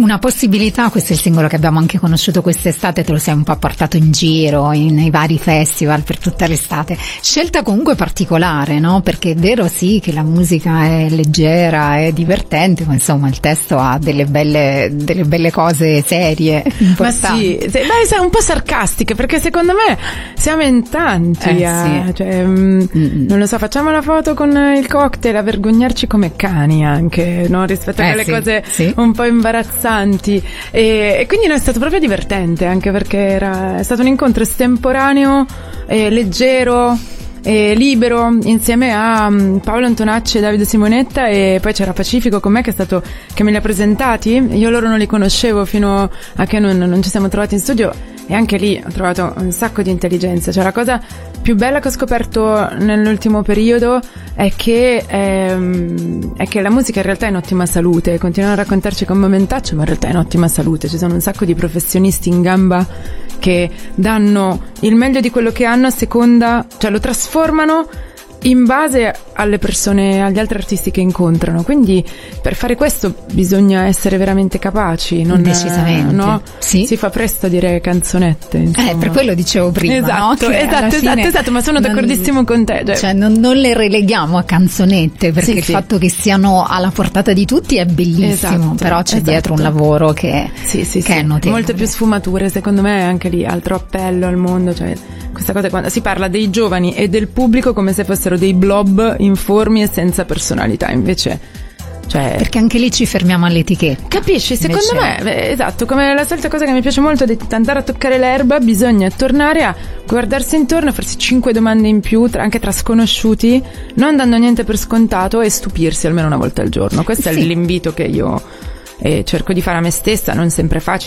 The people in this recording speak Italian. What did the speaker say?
Una possibilità, questo è il singolo che abbiamo anche conosciuto quest'estate, te lo sei un po' portato in giro nei vari festival per tutta l'estate. Scelta comunque particolare, no? Perché è vero sì che la musica è leggera, è divertente, ma insomma il testo ha delle belle cose serie, importanti. Ma sì, sei un po' sarcastiche, perché secondo me siamo in tanti sì. cioè, non lo so, facciamo la foto con il cocktail a vergognarci come cani anche, no? Rispetto a quelle cose un po' imbarazzanti, e quindi no, è stato proprio divertente, anche perché è stato un incontro estemporaneo, leggero, libero, insieme a Paolo Antonacci e Davide Simonetta, e poi c'era Pacifico con me che me li ha presentati. Io loro non li conoscevo fino a che non ci siamo trovati in studio, e anche lì ho trovato un sacco di intelligenza. Cioè la cosa più bella che ho scoperto nell'ultimo periodo è che la musica in realtà è in ottima salute. Continuano a raccontarci con momentaccio, ma in realtà è in ottima salute. Ci sono un sacco di professionisti in gamba che danno il meglio di quello che hanno a seconda, cioè lo trasformano in base alle persone, agli altri artisti che incontrano. Quindi per fare questo bisogna essere veramente capaci, non decisamente, no? Sì. Si fa presto a dire canzonette, insomma. Per quello dicevo prima, esatto, no? Esatto, ma sono d'accordissimo con te. Cioè non le releghiamo a canzonette, perché il fatto che siano alla portata di tutti è bellissimo, però c'è dietro un lavoro che è notevole. Molte più sfumature, secondo me, anche lì altro appello al mondo, cioè questa cosa quando si parla dei giovani e del pubblico come se fossero dei blob informi e senza personalità, invece perché anche lì ci fermiamo all'etichetta, capisci? Secondo me esatto, come la solita cosa che mi piace molto di andare a toccare l'erba, bisogna tornare a guardarsi intorno, farsi 5 domande in più, anche tra sconosciuti, non dando niente per scontato, e stupirsi almeno una volta al giorno. Questo è l'invito che io cerco di fare a me stessa, non sempre facile.